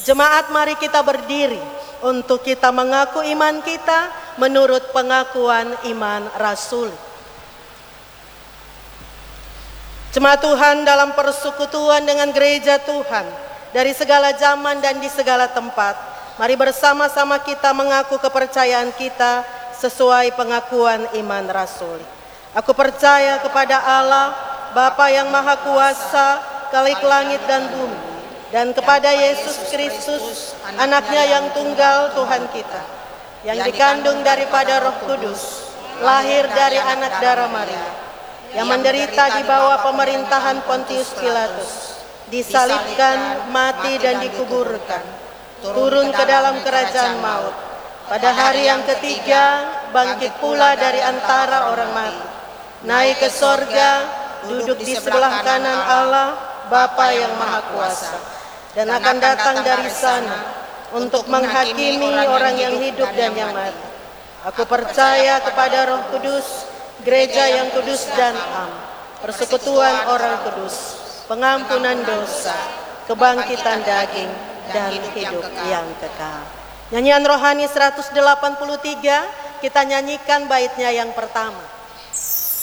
Jemaat, mari kita berdiri untuk kita mengaku iman kita menurut pengakuan iman Rasul. Jemaat Tuhan dalam persekutuan dengan gereja Tuhan dari segala zaman dan di segala tempat, mari bersama-sama kita mengaku kepercayaan kita sesuai pengakuan iman Rasul. Aku percaya kepada Allah, Bapa yang Maha Kuasa, Khalik langit dan bumi, dan kepada Yesus Kristus, anaknya yang tunggal Tuhan kita, yang dikandung daripada Roh Kudus, lahir dari anak darah Maria, yang menderita di bawah pemerintahan Pontius Pilatus, disalibkan, mati dan dikuburkan, turun ke dalam kerajaan maut, pada hari yang ketiga bangkit pula dari antara orang mati, naik ke sorga, duduk di sebelah kanan Allah, Bapa yang Maha Kuasa, dan akan datang dari sana untuk menghakimi orang yang hidup dan yang mati. Aku percaya kepada Roh Kudus, gereja yang kudus dan am, persekutuan orang kudus, pengampunan dosa, kebangkitan daging, dan hidup yang kekal. Nyanyian rohani 183, kita nyanyikan baitnya yang pertama.